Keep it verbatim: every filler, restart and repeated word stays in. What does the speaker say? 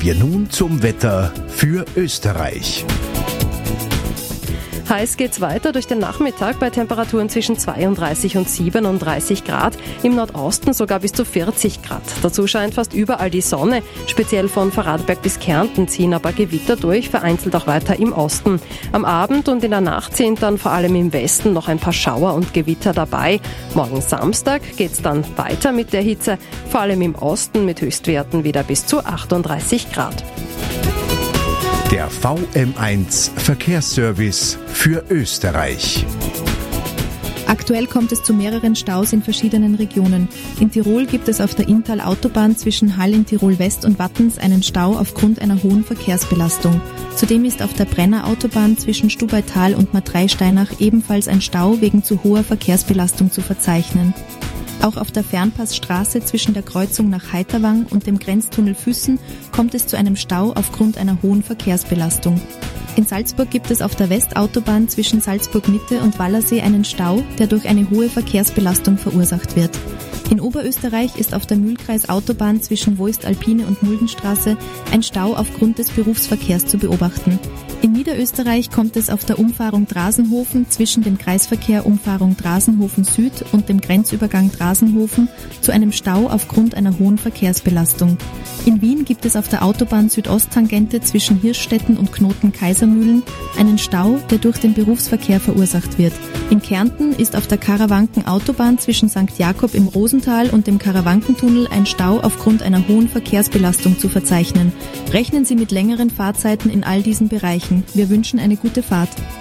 wir nun zum Wetter für Österreich. Heiß geht's weiter durch den Nachmittag bei Temperaturen zwischen zweiunddreißig und siebenunddreißig Grad, im Nordosten sogar bis zu vierzig Grad. Dazu scheint fast überall die Sonne, speziell von Vorarlberg bis Kärnten ziehen aber Gewitter durch, vereinzelt auch weiter im Osten. Am Abend und in der Nacht sind dann vor allem im Westen noch ein paar Schauer und Gewitter dabei. Morgen Samstag geht's dann weiter mit der Hitze, vor allem im Osten mit Höchstwerten wieder bis zu achtunddreißig Grad. Der V M eins Verkehrsservice für Österreich. Aktuell kommt es zu mehreren Staus in verschiedenen Regionen. In Tirol gibt es auf der Inntal-Autobahn zwischen Hall in Tirol West und Wattens einen Stau aufgrund einer hohen Verkehrsbelastung. Zudem ist auf der Brenner-Autobahn zwischen Stubaital und Madrei-Steinach ebenfalls ein Stau wegen zu hoher Verkehrsbelastung zu verzeichnen. Auch auf der Fernpassstraße zwischen der Kreuzung nach Heiterwang und dem Grenztunnel Füssen kommt es zu einem Stau aufgrund einer hohen Verkehrsbelastung. In Salzburg gibt es auf der Westautobahn zwischen Salzburg-Mitte und Wallersee einen Stau, der durch eine hohe Verkehrsbelastung verursacht wird. In Oberösterreich ist auf der Mühlkreis-Autobahn zwischen Voist-Alpine und Muldenstraße ein Stau aufgrund des Berufsverkehrs zu beobachten. In Niederösterreich kommt es auf der Umfahrung Drasenhofen zwischen dem Kreisverkehr Umfahrung Drasenhofen Süd und dem Grenzübergang Drasenhofen zu einem Stau aufgrund einer hohen Verkehrsbelastung. In Wien gibt es auf der Autobahn Südosttangente zwischen Hirschstetten und Knoten Kaisermühlen einen Stau, der durch den Berufsverkehr verursacht wird. In Kärnten ist auf der Karawanken-Autobahn zwischen Sankt Jakob im Rosental und dem Karawankentunnel ein Stau aufgrund einer hohen Verkehrsbelastung zu verzeichnen. Rechnen Sie mit längeren Fahrzeiten in all diesen Bereichen. Wir wünschen eine gute Fahrt.